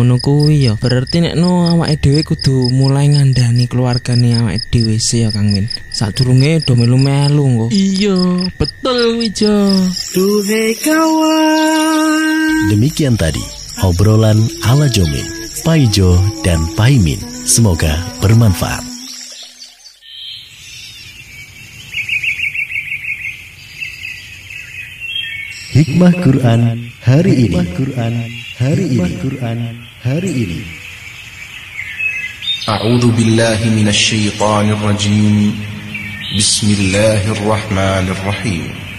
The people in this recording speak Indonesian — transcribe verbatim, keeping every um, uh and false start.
Ngono kuwi ya, berarti nek no awake dhewe kudu mulai ngandani keluargane awake dhewe sih ya Kang Min. Sadurunge do melu-melu nggo. Iya, betul kuwi Jo. Duhai kawan. Demikian tadi obrolan ala Jomin, Paijo dan Paimin. Semoga bermanfaat. Hikmah Quran hari ini. Hikmah Quran hari ini. Hikmah Quran hari ini. A'udzu billahi minasy syaithanir rajim. Bismillahirrahmanirrahim.